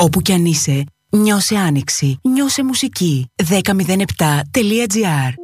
Όπου κι αν είσαι, νιώσε άνοιξη, νιώσε μουσική. 1007.gr.